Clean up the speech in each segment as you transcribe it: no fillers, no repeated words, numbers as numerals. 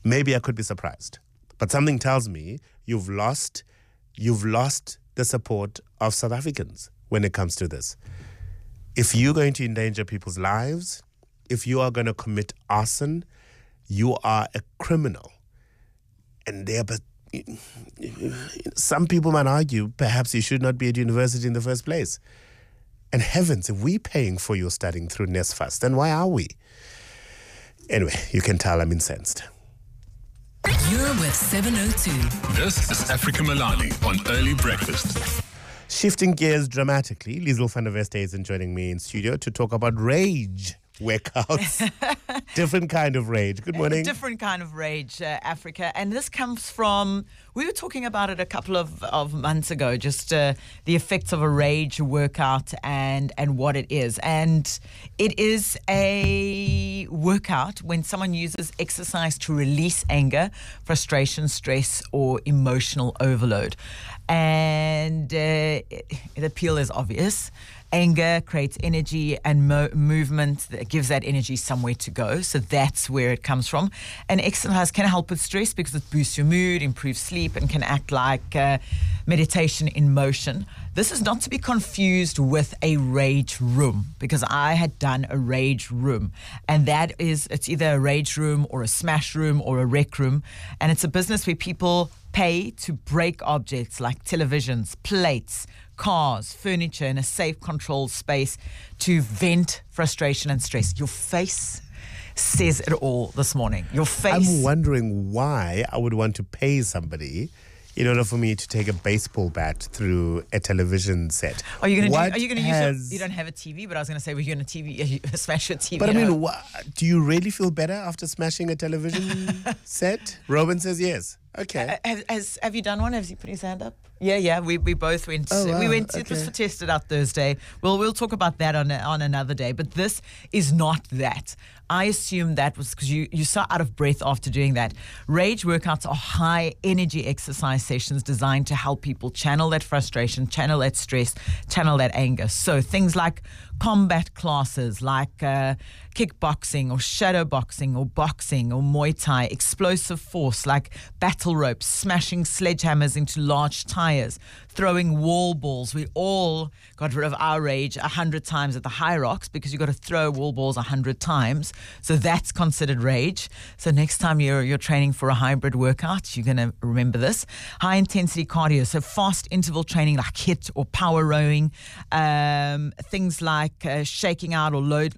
maybe I could be surprised. But something tells me you've lost the support of South Africans when it comes to this. If you're going to endanger people's lives, if you are going to commit arson, you are a criminal. And some people might argue perhaps you should not be at university in the first place. And heavens, if we're paying for your studying through NSFAS, then why are we? Anyway, you can tell I'm incensed. You're with 702. This is Africa Milani on Early Breakfast. Shifting gears dramatically, Liesl van der Westhuizen joining me in studio to talk about rage workouts. Different kind of rage. Good morning. Different kind of rage, Africa. And this comes from, we were talking about it a couple of months ago, just the effects of a rage workout and what it is. And it is a workout when someone uses exercise to release anger, frustration, stress, or emotional overload. And the appeal is obvious. Anger creates energy and movement that gives that energy somewhere to go. So that's where it comes from. And exercise can help with stress because it boosts your mood, improves sleep, and can act like meditation in motion. This is not to be confused with a rage room, because I had done a rage room. And it's either a rage room or a smash room or a rec room. And it's a business where people pay to break objects like televisions, plates, cars, furniture in a safe, controlled space to vent frustration and stress. Your face says it all this morning. Your face. I'm wondering why I would want to pay somebody in order for me to take a baseball bat through a television set. Are you going to use you don't have a TV, but I was going to say, were you going to smash your TV? But I mean, do you really feel better after smashing a television set? Robin says yes. Okay. Have you done one? Has he put his hand up? Yeah. We both went. Oh, wow. We went. Okay. It was for tested out Thursday. We'll talk about that on another day. But this is not that. I assume that was because you're so out of breath after doing that. Rage workouts are high energy exercise sessions designed to help people channel that frustration, channel that stress, channel that anger. So things like combat classes like kickboxing or shadow boxing or boxing or Muay Thai, explosive force like battle ropes, smashing sledgehammers into large tires, throwing wall balls. We all got rid of our rage 100 times at the High Rocks because you've got to throw wall balls 100 times. So that's considered rage. So next time you're training for a hybrid workout, you're going to remember this. High intensity cardio, so fast interval training like HIIT or power rowing, things like shaking out or loud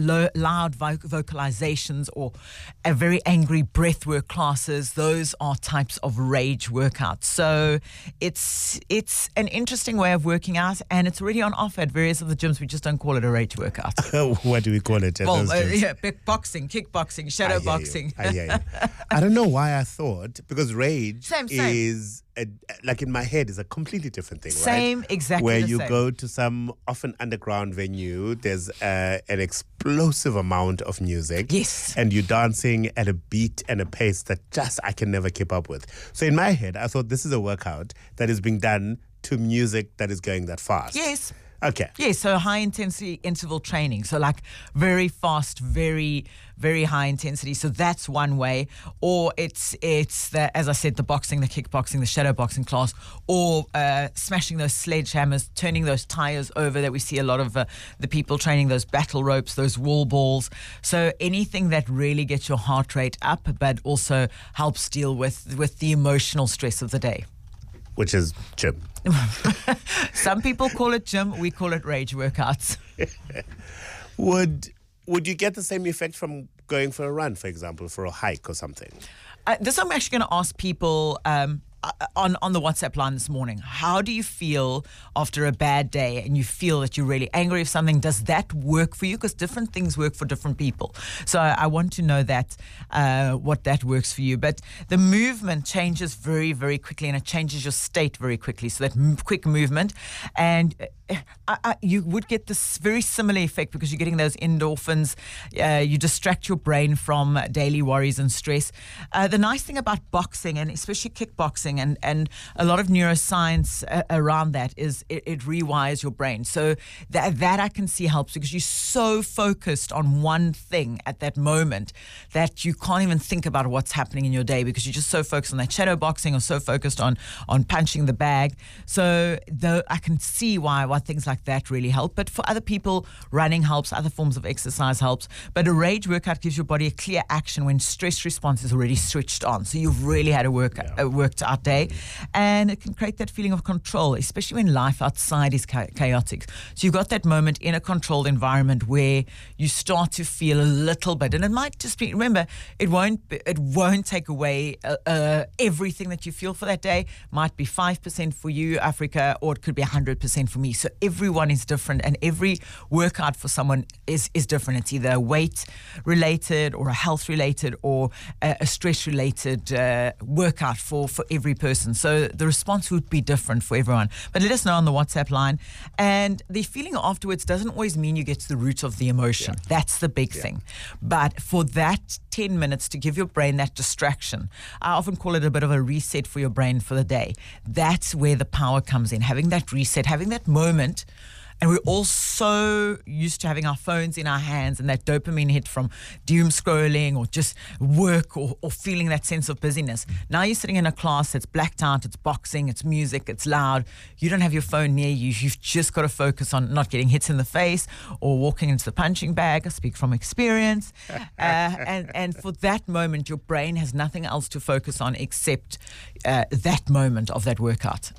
vocalizations or very angry breathwork classes. Those are types of rage workouts. So it's an interesting way of working out, and it's already on offer at various of the gyms. We just don't call it a rage workout. What do we call it? Boxing, kickboxing, shadow boxing. I don't know why I thought, because rage is like in my head is a completely different thing, right? Exactly. Where you go to some often underground venue, there's an explosive amount of music. Yes. And you're dancing at a beat and a pace that just I can never keep up with. So in my head, I thought this is a workout that is being done to music that is going that fast. Yes. Okay. Yeah, so high intensity interval training. So like very fast, very, very high intensity. So that's one way. Or it's the, as I said, the boxing, the kickboxing, the shadow boxing class, or smashing those sledgehammers, turning those tires over that we see a lot of the people training, those battle ropes, those wall balls. So anything that really gets your heart rate up, but also helps deal with the emotional stress of the day. Which is gym. Some people call it gym. We call it rage workouts. Would you get the same effect from going for a run, for example, for a hike or something? This I'm actually going to ask people on the WhatsApp line this morning. How do you feel after a bad day and you feel that you're really angry with something? Does that work for you? Because different things work for different people. So I want to know that what that works for you. But the movement changes very, very quickly, and it changes your state very quickly. So that quick movement, and you would get this very similar effect because you're getting those endorphins. You distract your brain from daily worries and stress. The nice thing about boxing, and especially kickboxing, and a lot of neuroscience around that, is it rewires your brain. So that I can see helps because you're so focused on one thing at that moment that you can't even think about what's happening in your day because you're just so focused on that shadow boxing or so focused on punching the bag. So I can see why things like that really help. But for other people, running helps, other forms of exercise helps. But a rage workout gives your body a clear action when stress response is already switched on. So you've really had a worked out day. And it can create that feeling of control, especially when life outside is chaotic. So you've got that moment in a controlled environment where you start to feel a little bit, and it might just be, remember, it won't take away everything that you feel for that day. Might be 5% for you, Africa, or it could be 100% for me. So everyone is different, and every workout for someone is different. It's either a weight related or a health related or a stress related workout for every person. So the response would be different for everyone. But let us know on the WhatsApp line. And the feeling afterwards doesn't always mean you get to the root of the emotion. Yeah. That's the big thing. But for that 10 minutes to give your brain that distraction, I often call it a bit of a reset for your brain for the day. That's where the power comes in, having that reset, having that moment. And we're all so used to having our phones in our hands and that dopamine hit from doom scrolling or just work or feeling that sense of busyness. Now you're sitting in a class that's blacked out, it's boxing, it's music, it's loud. You don't have your phone near you. You've just got to focus on not getting hits in the face or walking into the punching bag. I speak from experience. And for that moment, your brain has nothing else to focus on except that moment of that workout.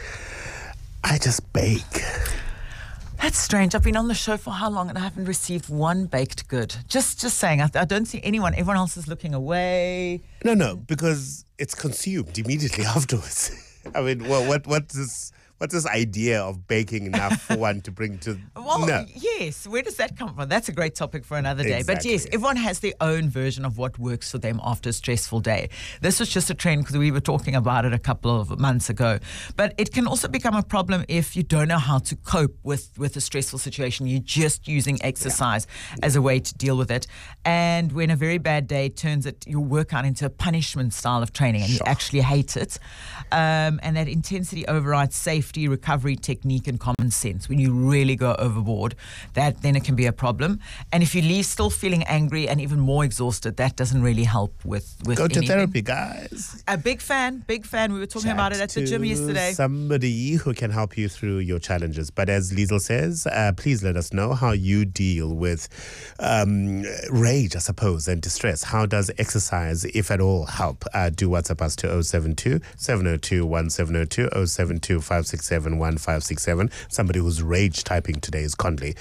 I just bake. That's strange. I've been on the show for how long and I haven't received one baked good. Just saying, I don't see anyone. Everyone else is looking away. No, because it's consumed immediately afterwards. I mean, what's this idea of baking enough for one to bring to... Well, yes. Where does that come from? That's a great topic for another day. Exactly. But yes, everyone has their own version of what works for them after a stressful day. This was just a trend because we were talking about it a couple of months ago. But it can also become a problem if you don't know how to cope with a stressful situation. You're just using exercise as a way to deal with it. And when a very bad day turns your workout into a punishment style of training and you actually hate it, and that intensity overrides safety, recovery technique and common sense. When you really go overboard, then it can be a problem. And if you leave still feeling angry and even more exhausted, that doesn't really help with go to anything. Therapy, guys. A big fan. We were talking about it at the gym yesterday. Somebody who can help you through your challenges. But as Liesl says, please let us know how you deal with rage, I suppose, and distress. How does exercise, if at all, help? Do WhatsApp us to 072 702 1702 072 567 1567. Somebody who's rage typing today is Conley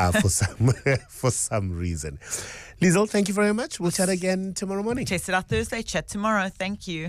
for some reason. Liesl, thank you very much. We'll chat again tomorrow morning. Test it out Thursday. Chat tomorrow. Thank you.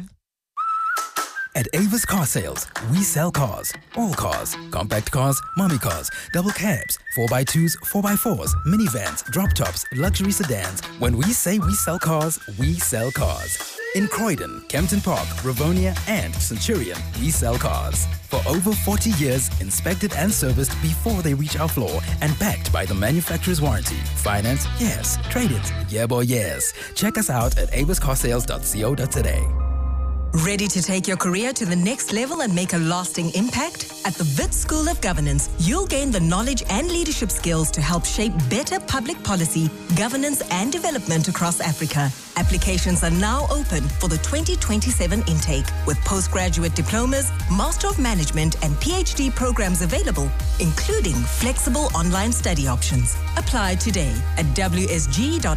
At Avis Car Sales, we sell cars. All cars. Compact cars, mommy cars, double cabs, 4x2s, 4x4s, minivans, drop tops, luxury sedans. When we say we sell cars, we sell cars. In Croydon, Kempton Park, Rivonia, and Centurion, we sell cars. For over 40 years, inspected and serviced before they reach our floor and backed by the manufacturer's warranty. Finance? Yes. Trade-ins? Yeah, boy, yes. Check us out at aviscarsales.co.za. Ready to take your career to the next level and make a lasting impact? At the Wits School of Governance, you'll gain the knowledge and leadership skills to help shape better public policy, governance and development across Africa. Applications are now open for the 2027 intake with postgraduate diplomas, Master of Management and PhD programs available, including flexible online study options. Apply today at wsg.ac.za.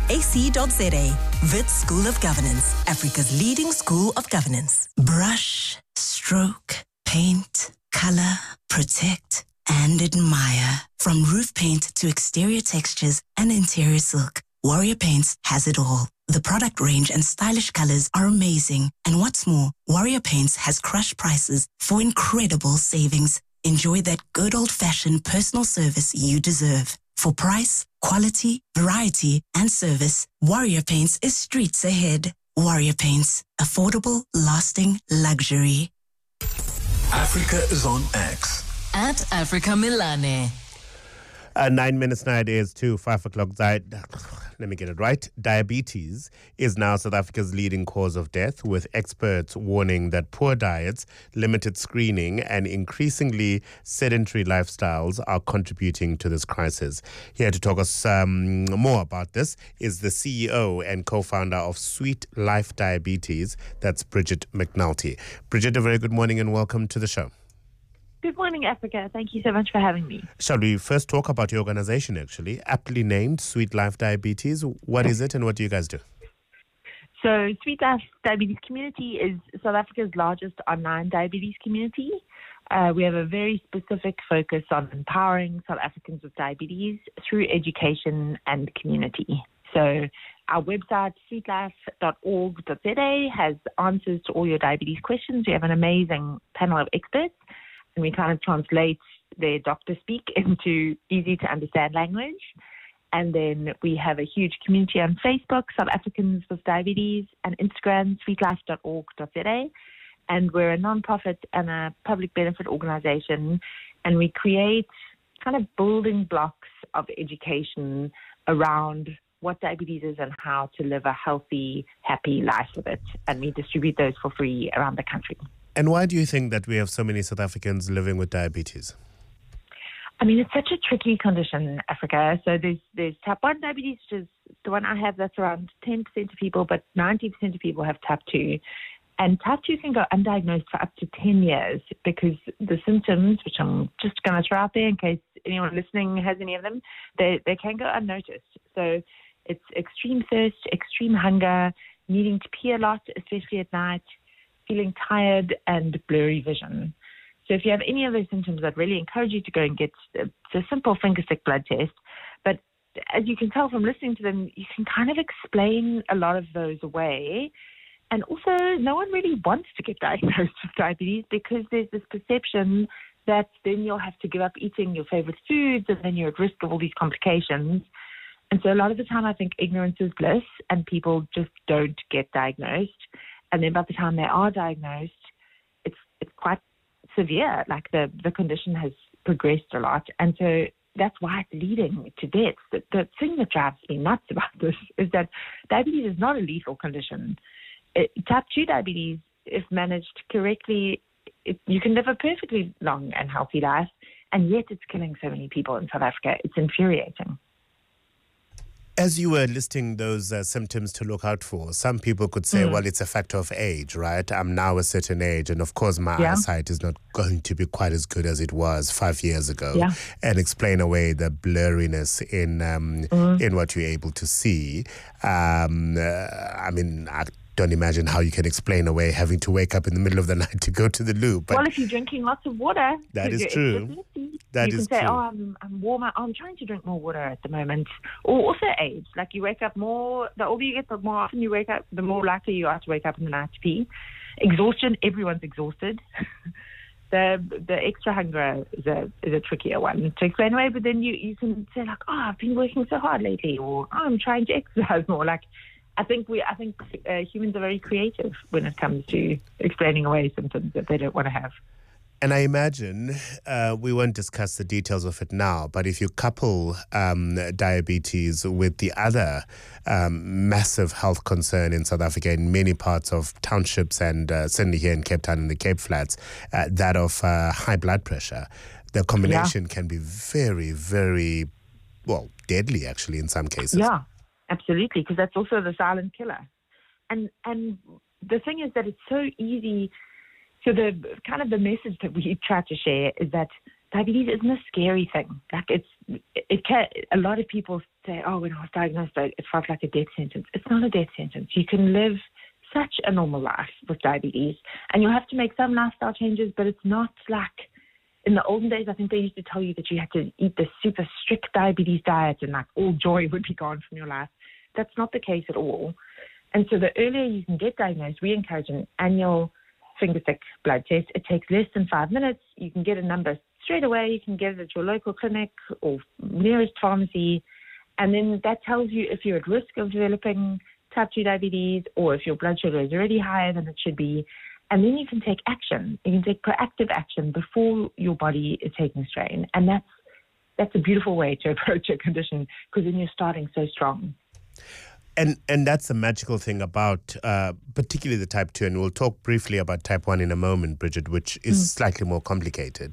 Wits School of Governance, Africa's leading school of governance. Brush, stroke, paint, color, protect, and admire. From roof paint to exterior textures and interior silk, Warrior Paints has it all. The product range and stylish colors are amazing. And what's more, Warrior Paints has crushed prices for incredible savings. Enjoy that good old-fashioned personal service you deserve. For price, quality, variety, and service, Warrior Paints is streets ahead. Warrior Paints. Affordable, lasting luxury. Africa is on X. at Africa Milane. 9 minutes now, it is to 5 o'clock. Let me get it right. Diabetes is now South Africa's leading cause of death, with experts warning that poor diets, limited screening, and increasingly sedentary lifestyles are contributing to this crisis. Here to talk us more about this is the CEO and co-founder of Sweet Life Diabetes. That's Bridget McNulty. Bridget, a very good morning and welcome to the show. Good morning, Africa. Thank you so much for having me. Shall we first talk about your organization, actually, aptly named Sweet Life Diabetes? What is it and what do you guys do? So Sweet Life Diabetes Community is South Africa's largest online diabetes community. We have a very specific focus on empowering South Africans with diabetes through education and community. So our website, sweetlife.org.za, has answers to all your diabetes questions. We have an amazing panel of experts, and we kind of translate their doctor speak into easy to understand language. And then we have a huge community on Facebook, South Africans with Diabetes, and Instagram, sweetlife.org.za. And we're a non-profit and a public benefit organization, and we create kind of building blocks of education around what diabetes is and how to live a healthy, happy life with it. And we distribute those for free around the country. And why do you think that we have so many South Africans living with diabetes? I mean, it's such a tricky condition, Africa. So there's type 1 diabetes, which is the one I have. That's around 10% of people, but 90% of people have type 2. And type 2 can go undiagnosed for up to 10 years because the symptoms, which I'm just going to throw out there in case anyone listening has any of them, they can go unnoticed. So it's extreme thirst, extreme hunger, needing to pee a lot, especially at night, feeling tired, and blurry vision. So if you have any of those symptoms, I'd really encourage you to go and get a simple finger stick blood test. But as you can tell from listening to them, you can kind of explain a lot of those away. And also, no one really wants to get diagnosed with diabetes because there's this perception that then you'll have to give up eating your favorite foods and then you're at risk of all these complications. And so a lot of the time, I think ignorance is bliss and people just don't get diagnosed. And then by the time they are diagnosed, it's quite severe. Like the condition has progressed a lot. And so that's why it's leading to deaths. The thing that drives me nuts about this is that diabetes is not a lethal condition. Type 2 diabetes, if managed correctly, you can live a perfectly long and healthy life, and yet it's killing so many people in South Africa. It's infuriating. As you were listing those symptoms to look out for, some people could say, well, it's a factor of age, right? I'm now a certain age, and of course my eyesight is not going to be quite as good as it was 5 years ago, and explain away the blurriness in what you're able to see. I mean, I don't imagine how you can explain away having to wake up in the middle of the night to go to the loo. But well, if you're drinking lots of water, that is true. That is true. You can say, I'm warmer. I'm trying to drink more water at the moment. Or also age. Like you wake up more, the older you get, the more often you wake up, the more likely you are to wake up in the night to pee. Exhaustion, everyone's exhausted. The extra hunger is a trickier one to explain away, but then you can say like, I've been working so hard lately, or I'm trying to exercise more. Like, I think humans are very creative when it comes to explaining away symptoms that they don't want to have. And I imagine we won't discuss the details of it now, but if you couple diabetes with the other massive health concern in South Africa in many parts of townships and certainly here in Cape Town and the Cape Flats, that of high blood pressure, the combination can be very, very, well, deadly actually in some cases. Yeah. Absolutely, because that's also the silent killer. And the thing is that it's so easy. So the kind of the message that we try to share is that diabetes isn't a scary thing. Like it can. A lot of people say, when I was diagnosed, it felt like a death sentence. It's not a death sentence. You can live such a normal life with diabetes, and you'll have to make some lifestyle changes, but it's not like in the olden days. I think they used to tell you that you had to eat this super strict diabetes diet and like all joy would be gone from your life. That's not the case at all. And so the earlier you can get diagnosed, we encourage an annual finger stick blood test. It takes less than 5 minutes. You can get a number straight away. You can get it at your local clinic or nearest pharmacy. And then that tells you if you're at risk of developing type 2 diabetes or if your blood sugar is already higher than it should be. And then you can take action. You can take proactive action before your body is taking strain. And that's a beautiful way to approach a condition, because then you're starting so strong. And that's the magical thing about particularly the type 2, and we'll talk briefly about type 1 in a moment, Bridget, which is slightly more complicated.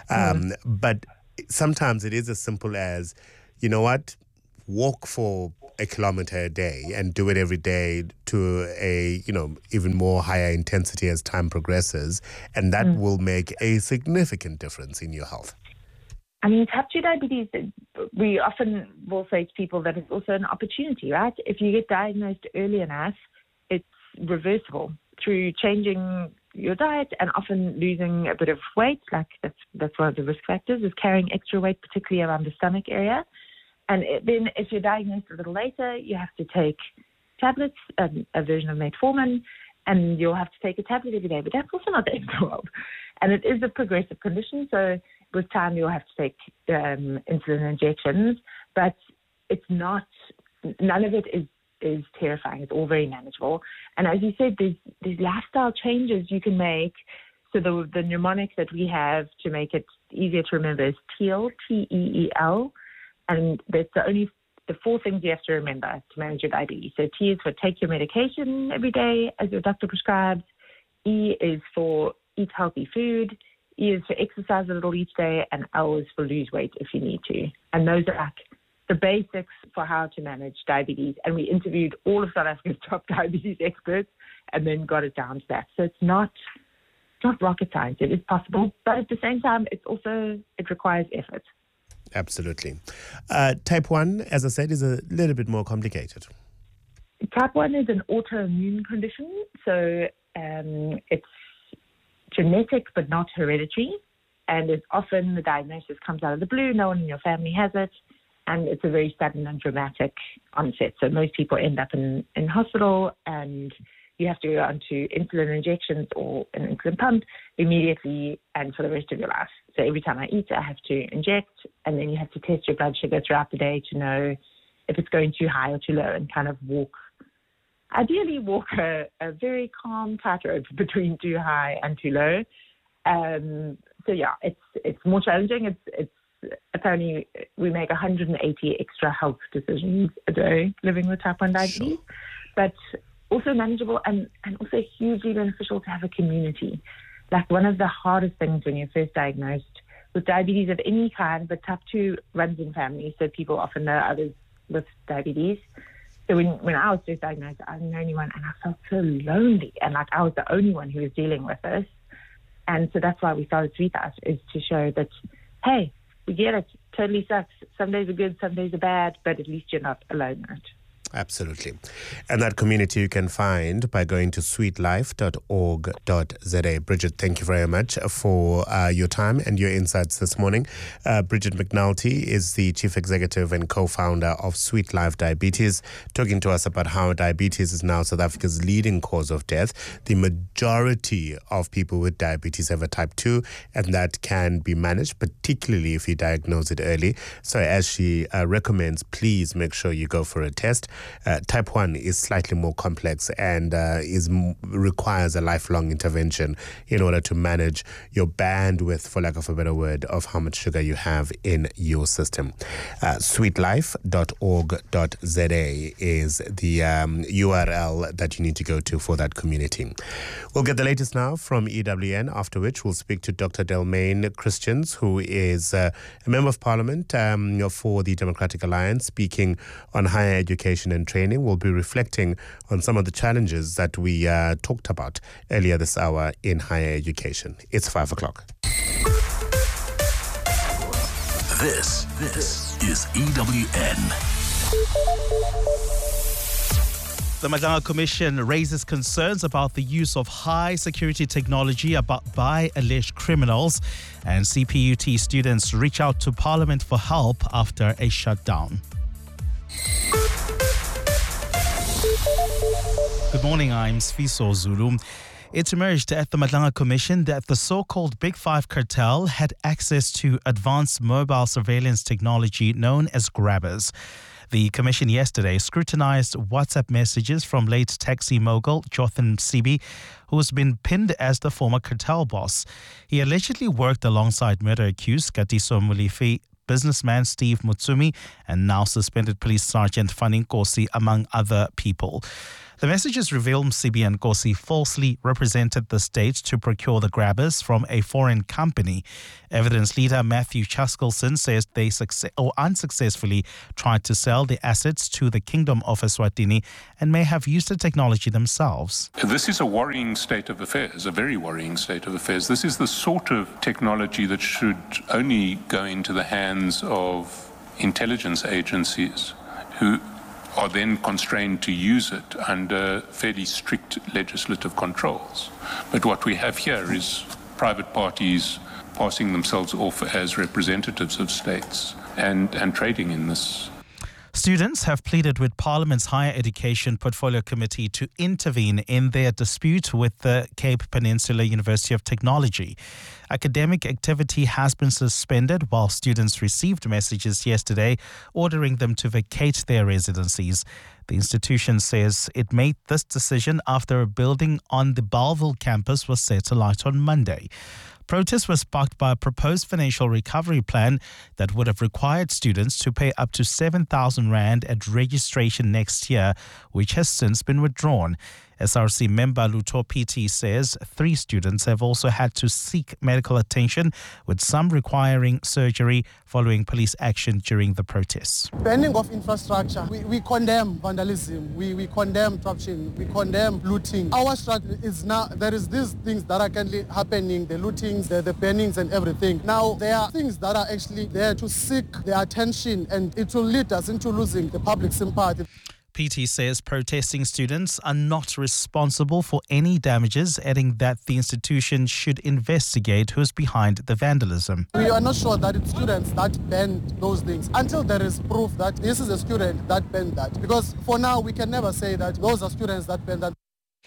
But sometimes it is as simple as, you know what, walk for a kilometer a day and do it every day to a, even more higher intensity as time progresses. And that will make a significant difference in your health. I mean, type 2 diabetes, we often will say to people that it's also an opportunity, right? If you get diagnosed early enough, it's reversible through changing your diet and often losing a bit of weight. Like that's one of the risk factors, is carrying extra weight, particularly around the stomach area. And then if you're diagnosed a little later, you have to take tablets, a version of metformin, and you'll have to take a tablet every day. But that's also not the end of the world. And it is a progressive condition, so with time you'll have to take insulin injections. But it's not, none of it is terrifying. It's all very manageable. And as you said, there's lifestyle changes you can make. So the mnemonic that we have to make it easier to remember is TEAL, TEEL. And that's the 4 things you have to remember to manage your diabetes. So T is for take your medication every day as your doctor prescribes. E is for eat healthy food. E is for exercise a little each day. And L is for lose weight if you need to. And those are like the basics for how to manage diabetes. And we interviewed all of South Africa's top diabetes experts and then got it down to that. So it's not rocket science. It is possible. But at the same time, it requires effort. Absolutely. Type 1, as I said, is a little bit more complicated. Type 1 is an autoimmune condition, so it's genetic but not hereditary, and it's often the diagnosis comes out of the blue, no one in your family has it, and it's a very sudden and dramatic onset. So most people end up in hospital, and you have to go onto insulin injections or an insulin pump immediately and for the rest of your life. So every time I eat, I have to inject, and then you have to test your blood sugar throughout the day to know if it's going too high or too low, and kind of ideally walk a very calm tightrope between too high and too low. So yeah, it's more challenging. It's apparently we make 180 extra health decisions a day living with type 1 diabetes, but also manageable and also hugely beneficial to have a community. Like one of the hardest things when you're first diagnosed with diabetes of any kind, but type 2 runs in families, so people often know others with diabetes. So when I was first diagnosed, I was the only one, and I felt so lonely, and like I was the only one who was dealing with this. And so that's why we started Sweet Life, is to show that, hey, we get it, totally sucks. Some days are good, some days are bad, but at least you're not alone in it. Absolutely. And that community you can find by going to sweetlife.org.za. Bridget, thank you very much for your time and your insights this morning. Bridget McNulty is the Chief Executive and co-founder of Sweet Life Diabetes, talking to us about how diabetes is now South Africa's leading cause of death. The majority of people with diabetes have a type 2, and that can be managed, particularly if you diagnose it early. So as she recommends, please make sure you go for a test. Type 1 is slightly more complex and requires a lifelong intervention in order to manage your bandwidth, for lack of a better word, of how much sugar you have in your system. Sweetlife.org.za is the URL that you need to go to for that community. We'll get the latest now from EWN, after which we'll speak to Dr. Delmaine Christians, who is a Member of Parliament for the Democratic Alliance, speaking on higher education and training. We'll be reflecting on some of the challenges that we talked about earlier this hour in higher education. It's 5 o'clock. This is EWN. The Madlanga Commission raises concerns about the use of high security technology by alleged criminals, and CPUT students reach out to Parliament for help after a shutdown. Good morning, I'm Sfiso Zulu. It emerged at the Madlanga Commission that the so-called Big Five cartel had access to advanced mobile surveillance technology known as grabbers. The commission yesterday scrutinized WhatsApp messages from late taxi mogul Jotham Msibi, who has been pinned as the former cartel boss. He allegedly worked alongside murder accused Katiso Mulifi, businessman Steve Mutsumi, and now suspended Police Sergeant Fanning Kosi, among other people. The messages reveal Msibi and Kosi falsely represented the state to procure the grabbers from a foreign company. Evidence leader Matthew Chaskelson says they unsuccessfully tried to sell the assets to the Kingdom of Eswatini and may have used the technology themselves. This is a worrying state of affairs, a very worrying state of affairs. This is the sort of technology that should only go into the hands of intelligence agencies who are then constrained to use it under fairly strict legislative controls. But what we have here is private parties passing themselves off as representatives of states and trading in this. Students have pleaded with Parliament's Higher Education Portfolio Committee to intervene in their dispute with the Cape Peninsula University of Technology. Academic activity has been suspended while students received messages yesterday ordering them to vacate their residencies. The institution says it made this decision after a building on the Bellville campus was set alight on Monday. Protest was sparked by a proposed financial recovery plan that would have required students to pay up to 7,000 Rand at registration next year, which has since been withdrawn. SRC member Luto PT says 3 students have also had to seek medical attention, with some requiring surgery following police action during the protests. Banning of infrastructure, we condemn vandalism, we condemn corruption, we condemn looting. Our struggle is now, there is these things that are currently happening, the lootings, the bannings and everything. Now there are things that are actually there to seek the attention, and it will lead us into losing the public sympathy. PT says protesting students are not responsible for any damages, adding that the institution should investigate who's behind the vandalism. We are not sure that it's students that banned those things until there is proof that this is a student that banned that. Because for now, we can never say that those are students that banned that.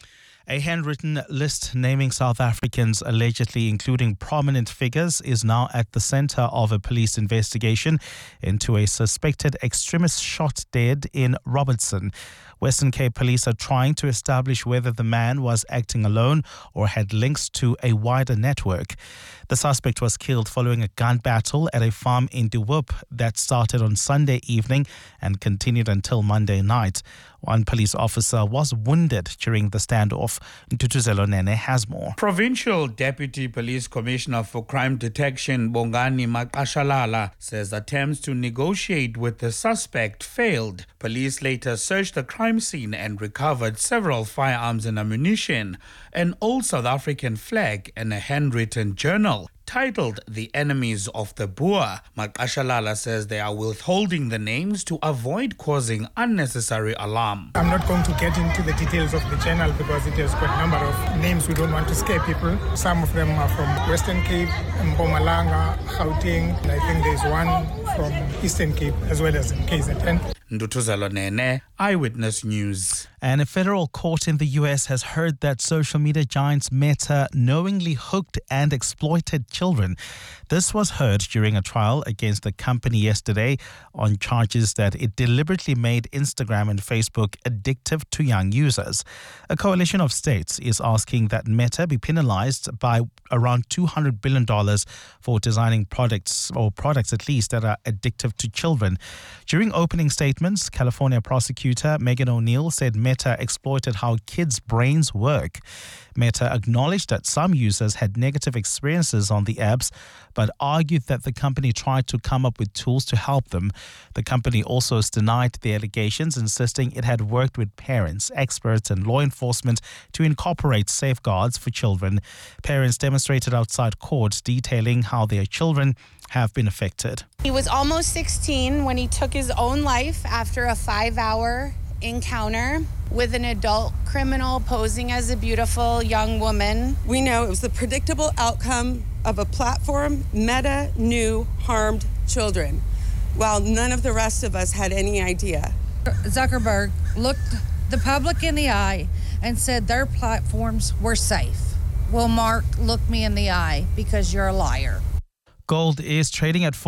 A handwritten list naming South Africans allegedly including prominent figures is now at the center of a police investigation into a suspected extremist shot dead in Robertson. Western Cape police are trying to establish whether the man was acting alone or had links to a wider network. The suspect was killed following a gun battle at a farm in De Hoop that started on Sunday evening and continued until Monday night. One police officer was wounded during the standoff. Ntutuzelo Nene has more. Provincial Deputy Police Commissioner for Crime Detection Bongani Maqashalala says attempts to negotiate with the suspect failed. Police later searched the crime scene and recovered several firearms and ammunition, an old South African flag and a handwritten journal titled The Enemies of the Boer. Maqashalala says they are withholding the names to avoid causing unnecessary alarm. I'm not going to get into the details of the journal because it has got a number of names. We don't want to scare people. Some of them are from Western Cape, Mpumalanga, Gauteng, and I think there's one from Eastern Cape as well as in KZN. Ndutuzelo Nene, Eyewitness News. And a federal court in the U.S. has heard that social media giant Meta knowingly hooked and exploited children. This was heard during a trial against the company yesterday on charges that it deliberately made Instagram and Facebook addictive to young users. A coalition of states is asking that Meta be penalized by around $200 billion for designing products at least that are addictive to children. During opening statements, California prosecutor Megan O'Neill said Meta exploited how kids' brains work. Meta acknowledged that some users had negative experiences on the apps, but argued that the company tried to come up with tools to help them. The company also denied the allegations, insisting it had worked with parents, experts, and law enforcement to incorporate safeguards for children. Parents demonstrated outside court, detailing how their children have been affected. He was almost 16 when he took his own life after a 5-hour encounter with an adult criminal posing as a beautiful young woman. We know it was the predictable outcome of a platform Meta knew harmed children, while none of the rest of us had any idea. Zuckerberg looked the public in the eye and said their platforms were safe. Well, Mark, look me in the eye because you're a liar. Gold is trading at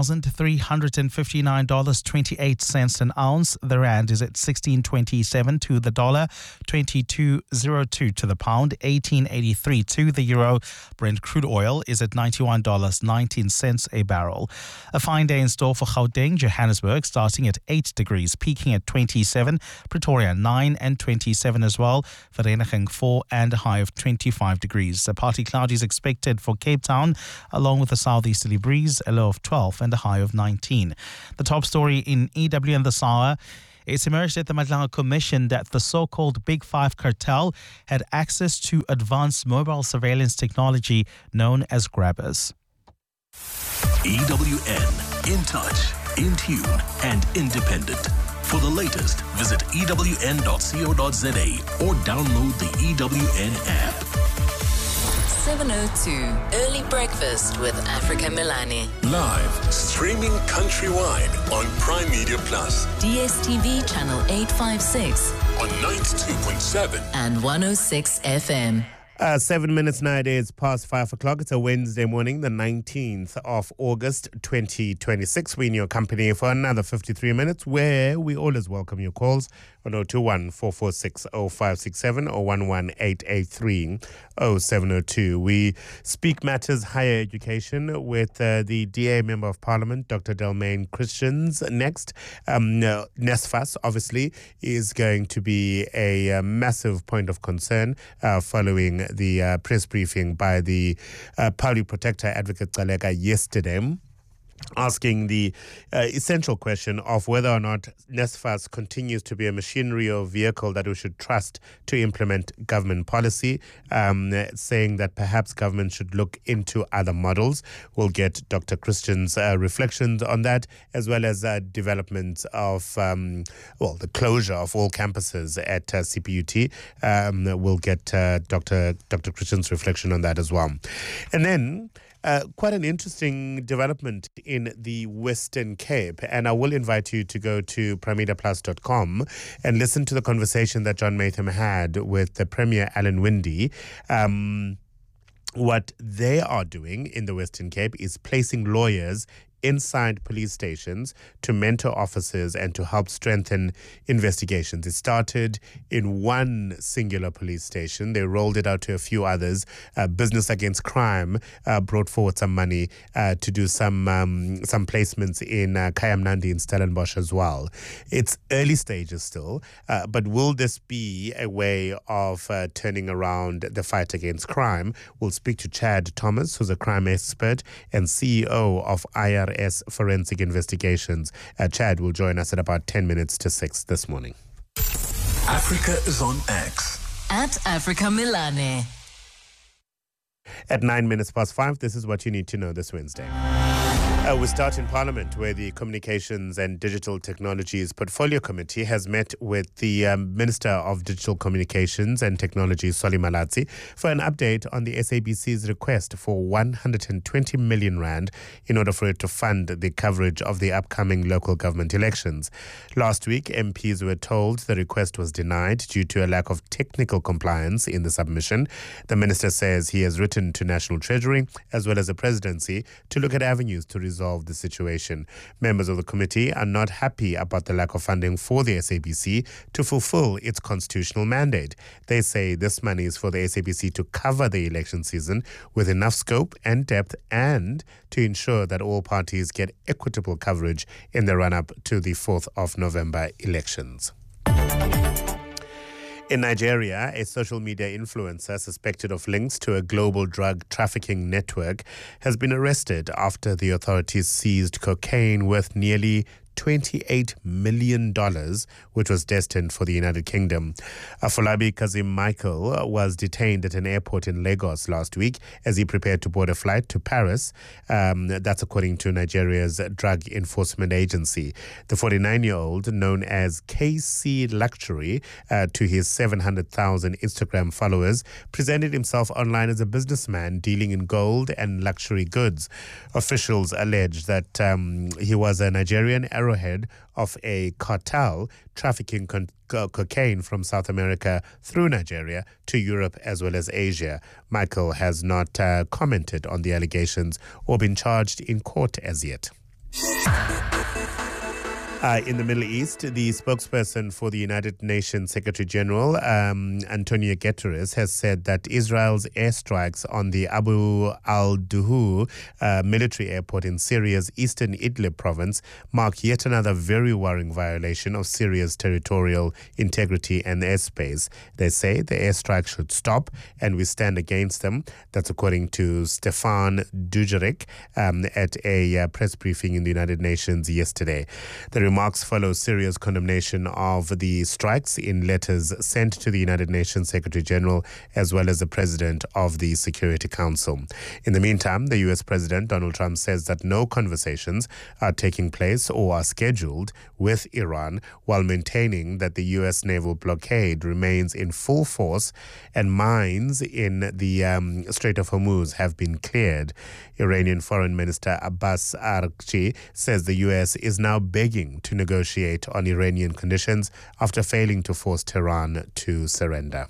$4,359.28 an ounce. The rand is at 16.27 to the dollar, 22.02 to the pound, 18.83 to the euro. Brent crude oil is at $91.19 a barrel. A fine day in store for Gauteng, Johannesburg, starting at 8 degrees, peaking at 27. Pretoria 9 and 27 as well. Vereeniging 4 and a high of 25 degrees. Partly cloudy is expected for Cape Town, along with a southeasterly breeze, a low of 12 and a high of 19. The top story in EW and this hour. It's emerged at the Madlanga Commission that the so-called Big Five cartel had access to advanced mobile surveillance technology known as grabbers. EWN, in touch, in tune and independent. For the latest, visit ewn.co.za or download the EWN app. 702 Early Breakfast with Africa Milani. Live, streaming countrywide on Prime Media Plus. DSTV channel 856 on 92.7 and 106 FM. 7 minutes nowadays past 5 o'clock. It's a Wednesday morning, the 19th of August, 2026. We're in your company for another 53 minutes where we always welcome your calls on 021-446-0567 or 11883-0702. We speak matters higher education with the DA Member of Parliament, Dr. Delmaine Christians. Next, NSFAS obviously is going to be a massive point of concern following the press briefing by the Public Protector Advocate Gcaleka yesterday, asking the essential question of whether or not NSFAS continues to be a machinery or vehicle that we should trust to implement government policy, saying that perhaps government should look into other models. We'll get Dr. Christian's reflections on that, as well as developments of, the closure of all campuses at CPUT. We'll get Dr. Christian's reflection on that as well. And then quite an interesting development in the Western Cape, and I will invite you to go to primediaplus.com and listen to the conversation that John Maytham had with the Premier Alan Winde. What they are doing in the Western Cape is placing lawyers inside police stations to mentor officers and to help strengthen investigations. It started in one singular police station. They rolled it out to a few others. Business Against Crime brought forward some money to do some placements in Kayamnandi in Stellenbosch as well. It's early stages still, but will this be a way of turning around the fight against crime? We'll speak to Chad Thomas, who's a crime expert and CEO of IRS Forensic Investigations. Chad will join us at about 10 minutes to 6 this morning. Africa is on X. At Africa Milani. At 9 minutes past 5, this is what you need to know this Wednesday. We start in Parliament, where the Communications and Digital Technologies Portfolio Committee has met with the Minister of Digital Communications and Technology, Solly Malatsi, for an update on the SABC's request for 120 million rand in order for it to fund the coverage of the upcoming local government elections. Last week, MPs were told the request was denied due to a lack of technical compliance in the submission. The Minister says he has written to National Treasury as well as the Presidency to look at avenues to resolve the situation. Members of the committee are not happy about the lack of funding for the SABC to fulfill its constitutional mandate. They say this money is for the SABC to cover the election season with enough scope and depth, and to ensure that all parties get equitable coverage in the run-up to the 4th of November elections. In Nigeria, a social media influencer suspected of links to a global drug trafficking network has been arrested after the authorities seized cocaine worth nearly $28 million, which was destined for the United Kingdom. Afolabi Kazim Michael was detained at an airport in Lagos last week as he prepared to board a flight to Paris. That's according to Nigeria's Drug Enforcement Agency. The 49-year-old, known as KC Luxury to his 700,000 Instagram followers, presented himself online as a businessman dealing in gold and luxury goods. Officials allege that he was a Nigerian arrowhead of a cartel trafficking cocaine from South America through Nigeria to Europe as well as Asia. Michael has not commented on the allegations or been charged in court as yet. In the Middle East, the spokesperson for the United Nations Secretary General, Antonio Guterres, has said that Israel's airstrikes on the Abu al-Duhur military airport in Syria's eastern Idlib province mark yet another very worrying violation of Syria's territorial integrity and airspace. They say the airstrike should stop and we stand against them. That's according to Stefan Dujarric at a press briefing in the United Nations yesterday. The remarks follow Syria's condemnation of the strikes in letters sent to the United Nations Secretary General as well as the President of the Security Council. In the meantime, the US President Donald Trump says that no conversations are taking place or are scheduled with Iran, while maintaining that the US naval blockade remains in full force and mines in the Strait of Hormuz have been cleared. Iranian Foreign Minister Abbas Araghchi says the US is now begging to negotiate on Iranian conditions after failing to force Tehran to surrender.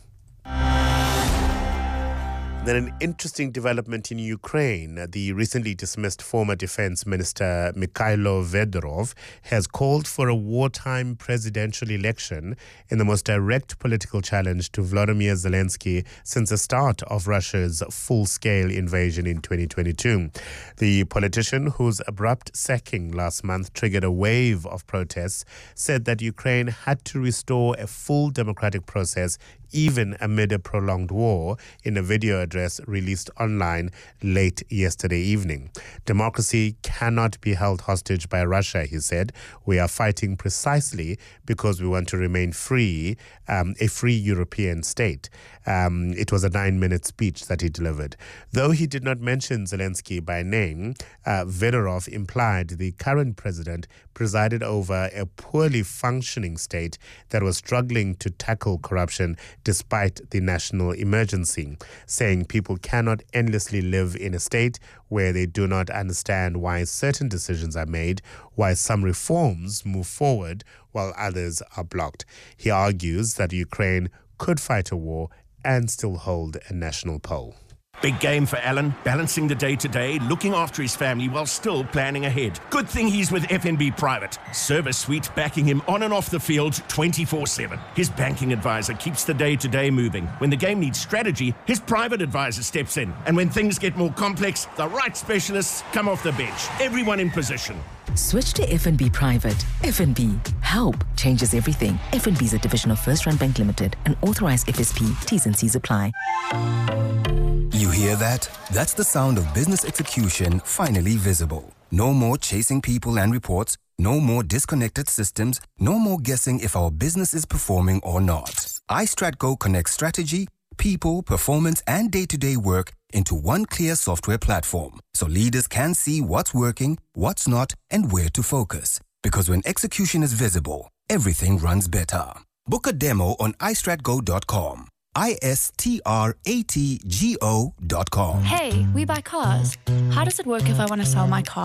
Then an interesting development in Ukraine. The recently dismissed former defense minister Mikhailo Fedorov has called for a wartime presidential election in the most direct political challenge to Volodymyr Zelensky since the start of Russia's full-scale invasion in 2022. The politician, whose abrupt sacking last month triggered a wave of protests, said that Ukraine had to restore a full democratic process even amid a prolonged war, in a video address released online late yesterday evening. Democracy cannot be held hostage by Russia, he said. We are fighting precisely because we want to remain free, a free European state. It was a 9-minute speech that he delivered. Though he did not mention Zelensky by name, Fedorov implied the current president presided over a poorly functioning state that was struggling to tackle corruption despite the national emergency, saying people cannot endlessly live in a state where they do not understand why certain decisions are made, why some reforms move forward while others are blocked. He argues that Ukraine could fight a war and still hold a national poll. Big game for Alan, balancing the day-to-day, looking after his family while still planning ahead. Good thing he's with FNB Private. Service suite backing him on and off the field 24/7. His banking advisor keeps the day-to-day moving. When the game needs strategy, his private advisor steps in. And when things get more complex, the right specialists come off the bench. Everyone in position. Switch to FNB Private. FNB. Help changes everything. FNB is a division of First Rand Bank Limited, an authorized FSP. T's and C's apply. You hear that? That's the sound of business execution finally visible. No more chasing people and reports. No more disconnected systems. No more guessing if our business is performing or not. iStratGo connects strategy, people, performance, and day-to-day work into one clear software platform, so leaders can see what's working, what's not, and where to focus. Because when execution is visible, everything runs better. Book a demo on istratgo.com. istratgo.com. Hey, we buy cars. How does it work if I want to sell my car?